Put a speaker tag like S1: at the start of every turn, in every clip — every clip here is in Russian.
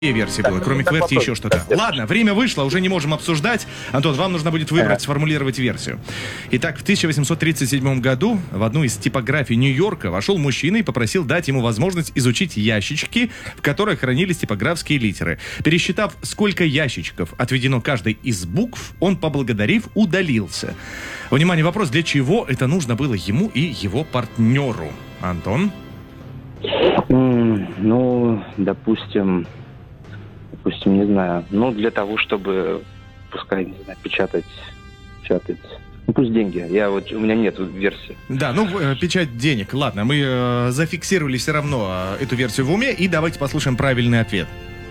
S1: версии было, кроме QWERTY еще что-то. Ладно, время вышло, уже не можем обсуждать. Антон, вам нужно будет выбрать, сформулировать версию. Итак, в 1837 году в одну из типографий Нью-Йорка вошел мужчина и попросил дать ему возможность изучить ящички, в которых хранились типографские литеры. Пересчитав, сколько ящичков отведено каждой из букв, он, поблагодарив, удалился. Внимание, вопрос, для чего это нужно было ему и его партнеру? Антон?
S2: Ну, допустим, не знаю, для того, чтобы, пускай, не знаю, печатать, ну, пусть деньги, у меня нет версии.
S1: Да, печать денег, ладно, мы зафиксировали все равно эту версию в уме, и давайте послушаем правильный ответ.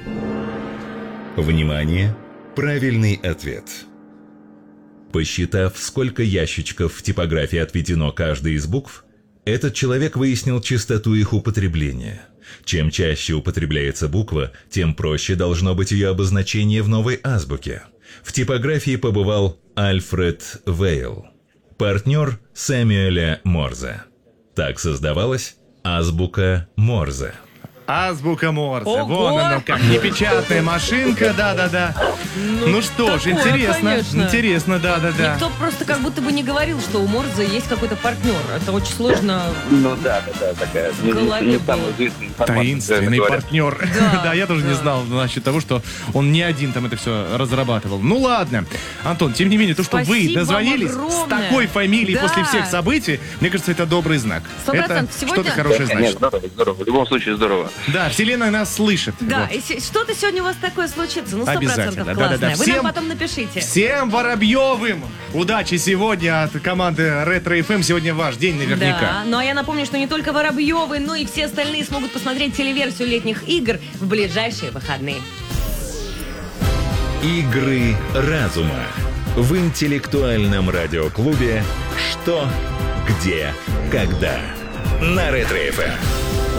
S3: Внимание, правильный ответ. Посчитав, сколько ящичков в типографии отведено каждой из букв, этот человек выяснил частоту их употребления. Чем чаще употребляется буква, тем проще должно быть ее обозначение в новой азбуке. В типографии побывал Альфред Вейл, партнер Сэмюэля Морзе. Так создавалась азбука Морзе.
S1: Азбука Морзе.
S4: Ого!
S1: Вон оно как, непечатная машинка, да-да-да. Ну что ж,
S4: такое,
S1: интересно,
S4: конечно.
S1: интересно, да-да-да.
S4: Никто просто как будто бы не говорил, что у Морзе есть какой-то партнер. Это очень сложно.
S2: Ну да, такая
S4: В голове
S2: не
S4: было.
S2: самая известная информация.
S1: Таинственный
S2: говорят.
S1: партнер.
S4: Да,
S1: Да, я тоже не
S4: да.
S1: знал насчет того, что он не один там это все разрабатывал. Ну ладно. Антон, тем не менее, то, что вы
S4: Спасибо
S1: дозвонились
S4: вам
S1: с
S4: огромное.
S1: такой фамилией
S4: Да.
S1: после всех событий, мне кажется, это добрый знак.
S4: 100%.
S1: Это
S4: Сегодня-
S1: что-то хорошее
S2: Нет,
S1: значит.
S2: здорово. В любом случае здорово.
S1: Да, вселенная нас слышит.
S4: Да,
S1: Вот.
S4: и что-то сегодня у вас такое случится. 100%
S1: Обязательно,
S4: классное.
S1: да-да-да.
S4: Вы
S1: Всем-
S4: нам потом напишите.
S1: Всем Воробьевым удачи сегодня от команды Ретро ФМ. Сегодня ваш день наверняка.
S4: Да, ну а я напомню, что не только Воробьевы, но и все остальные смогут посмотреть телеверсию летних игр в ближайшие выходные.
S3: Игры разума. В интеллектуальном радиоклубе «Что? Где? Когда?» на Ретро ФМ.